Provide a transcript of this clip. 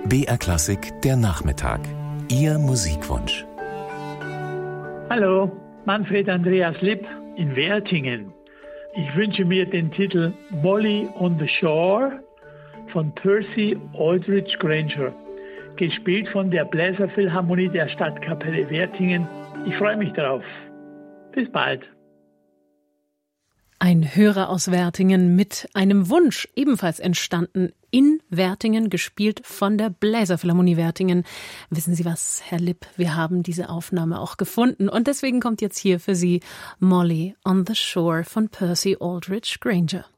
BR Klassik, der Nachmittag. Ihr Musikwunsch. Hallo, Manfred Andreas Lipp in Wertingen. Ich wünsche mir den Titel Molly on the Shore von Percy Aldridge Granger, gespielt von der Bläserphilharmonie der Stadtkapelle Wertingen. Ich freue mich drauf. Bis bald. Ein Hörer aus Wertingen mit einem Wunsch, ebenfalls entstanden in Wertingen, gespielt von der Bläserphilharmonie Wertingen. Wissen Sie was, Herr Lipp, wir haben diese Aufnahme auch gefunden und deswegen kommt jetzt hier für Sie Molly on the Shore von Percy Aldridge Granger.